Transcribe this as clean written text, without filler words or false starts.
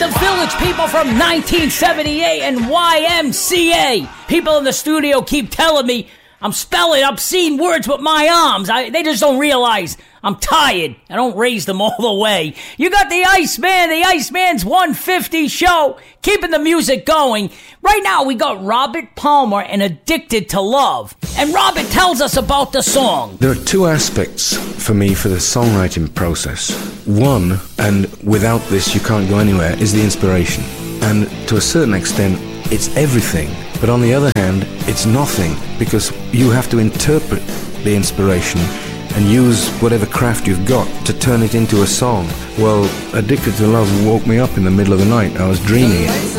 the Village People from 1978 and YMCA. People in the studio keep telling me I'm spelling obscene words with my arms. They just don't realize I'm tired. I don't raise them all the way. You got the Iceman's 150 show, keeping the music going. Right now we got Robert Palmer and Addicted to Love. And Robert tells us about the song. There are two aspects for me for the songwriting process. One, and without this you can't go anywhere, is the inspiration. And to a certain extent, it's everything. But on the other hand, it's nothing, because you have to interpret the inspiration and use whatever craft you've got to turn it into a song. Well, Addicted to Love woke me up in the middle of the night. I was dreaming it.